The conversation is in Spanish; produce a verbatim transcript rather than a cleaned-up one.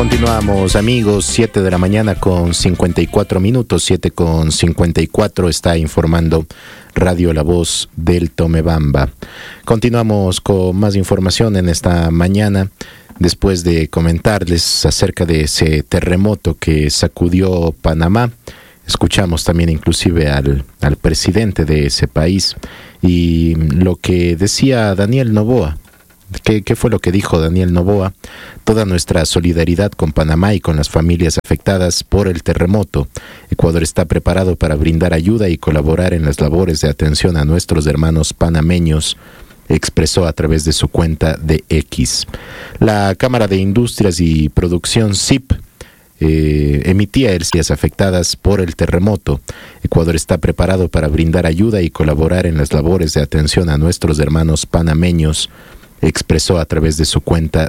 Continuamos, amigos, siete de la mañana con cincuenta y cuatro minutos, siete con cincuenta y cuatro, está informando Radio La Voz del Tomebamba. Continuamos con más información en esta mañana, después de comentarles acerca de ese terremoto que sacudió Panamá. Escuchamos también inclusive al, al presidente de ese país y lo que decía Daniel Noboa. ¿Qué, ¿Qué fue lo que dijo Daniel Noboa? Toda nuestra solidaridad con Panamá y con las familias afectadas por el terremoto. Ecuador está preparado para brindar ayuda y colaborar en las labores de atención a nuestros hermanos panameños, expresó a través de su cuenta de X. La Cámara de Industrias y Producción C I P eh, emitía alertas afectadas por el terremoto. Ecuador está preparado para brindar ayuda y colaborar en las labores de atención a nuestros hermanos panameños, expresó a través de su cuenta